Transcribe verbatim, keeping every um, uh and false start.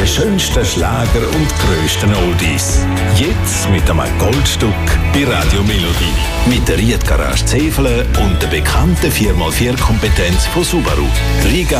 schönsten Schlager und grössten Oldies. Jetzt mit einem Goldstück bei Radio Melodie. Mit der Riedgarage Zefele und der bekannten vier mal vier Kompetenz von Subaru. Riga